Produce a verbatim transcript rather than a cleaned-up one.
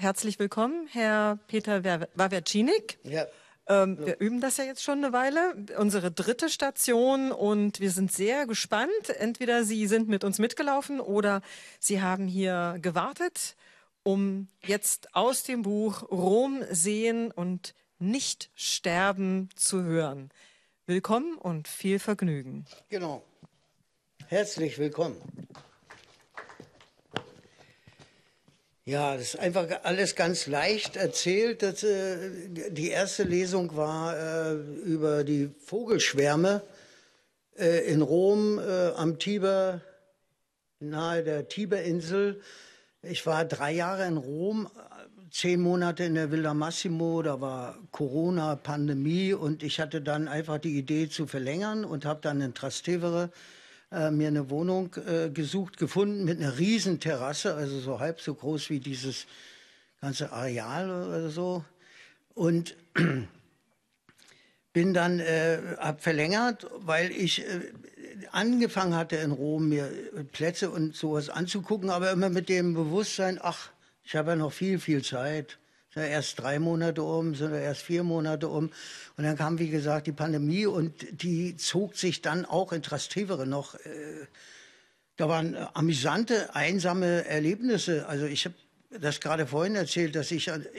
Herzlich willkommen, Herr Peter Wawrczynic. Ja. Ähm, wir üben das ja jetzt schon eine Weile, unsere dritte Station, und wir sind sehr gespannt. Entweder Sie sind mit uns mitgelaufen oder Sie haben hier gewartet, um jetzt aus dem Buch Rom sehen und nicht sterben zu hören. Willkommen und viel Vergnügen. Genau. Herzlich willkommen. Ja, das ist einfach alles ganz leicht erzählt. Das, äh, die erste Lesung war äh, über die Vogelschwärme äh, in Rom äh, am Tiber, nahe der Tiberinsel. Ich war drei Jahre in Rom, zehn Monate in der Villa Massimo, da war Corona, Pandemie, und ich hatte dann einfach die Idee zu verlängern und habe dann in Trastevere äh, mir eine Wohnung äh, gesucht, gefunden mit einer riesen Terrasse, also so halb so groß wie dieses ganze Areal oder so. Und bin dann, äh, hab verlängert, weil ich äh, angefangen hatte in Rom mir Plätze und sowas anzugucken, aber immer mit dem Bewusstsein, ach, ich habe ja noch viel, viel Zeit. Sind ja erst drei Monate um, sind ja erst vier Monate um. Und dann kam, wie gesagt, die Pandemie, und die zog sich dann auch in Trastevere noch. Äh, da waren amüsante, einsame Erlebnisse. Also ich habe das gerade vorhin erzählt, dass ich